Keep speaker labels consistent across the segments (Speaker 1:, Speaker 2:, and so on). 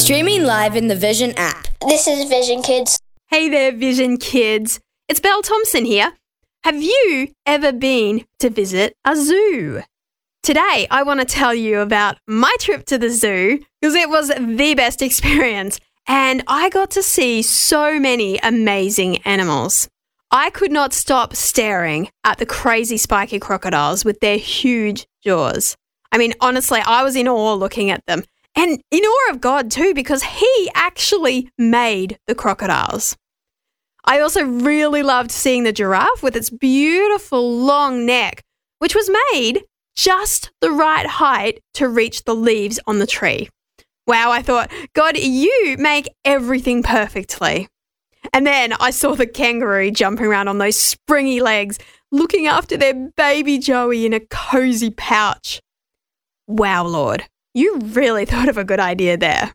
Speaker 1: Streaming live in the Vision app.
Speaker 2: This is Vision Kids.
Speaker 3: Hey there, Vision Kids. It's Belle Thompson here. Have you ever been to visit a zoo? Today, I want to tell you about my trip to the zoo because it was the best experience and I got to see so many amazing animals. I could not stop staring at the crazy spiky crocodiles with their huge jaws. I mean, honestly, I was in awe looking at them. And in awe of God too, because He actually made the crocodiles. I also really loved seeing the giraffe with its beautiful long neck, which was made just the right height to reach the leaves on the tree. Wow, I thought, God, you make everything perfectly. And then I saw the kangaroo jumping around on those springy legs, looking after their baby Joey in a cozy pouch. Wow, Lord, you really thought of a good idea there.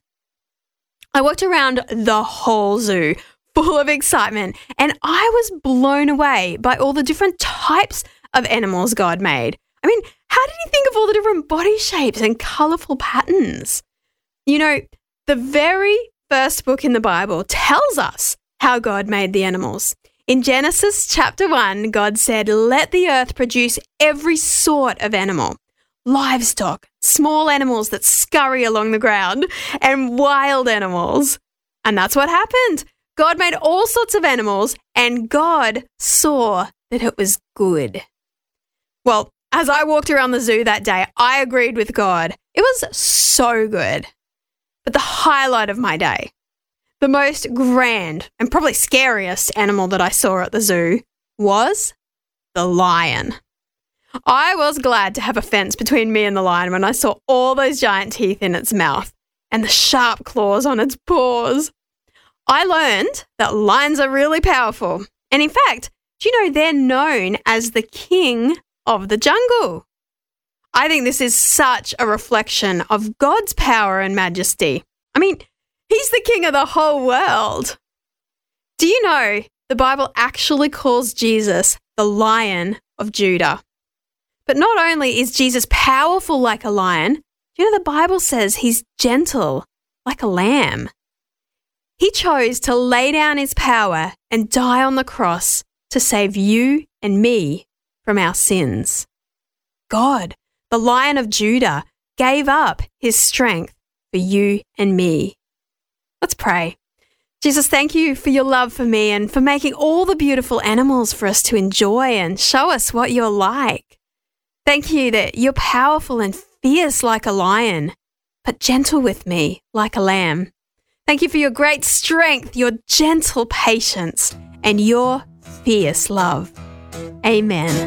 Speaker 3: I walked around the whole zoo, full of excitement, and I was blown away by all the different types of animals God made. I mean, how did He think of all the different body shapes and colourful patterns? You know, the very first book in the Bible tells us how God made the animals. In Genesis chapter 1, God said, "Let the earth produce every sort of animal, livestock, small animals that scurry along the ground, and wild animals." And that's what happened. God made all sorts of animals, and God saw that it was good. Well, as I walked around the zoo that day, I agreed with God. It was so good. But the highlight of my day, the most grand and probably scariest animal that I saw at the zoo was the lion. I was glad to have a fence between me and the lion when I saw all those giant teeth in its mouth and the sharp claws on its paws. I learned that lions are really powerful. And in fact, do you know they're known as the king of the jungle? I think this is such a reflection of God's power and majesty. I mean, He's the king of the whole world. Do you know the Bible actually calls Jesus the Lion of Judah? But not only is Jesus powerful like a lion, do you know the Bible says He's gentle like a lamb? He chose to lay down His power and die on the cross to save you and me from our sins. God, the Lion of Judah, gave up His strength for you and me. Let's pray. Jesus, thank you for your love for me and for making all the beautiful animals for us to enjoy and show us what you're like. Thank you that you're powerful and fierce like a lion, but gentle with me like a lamb. Thank you for your great strength, your gentle patience, and your fierce love. Amen.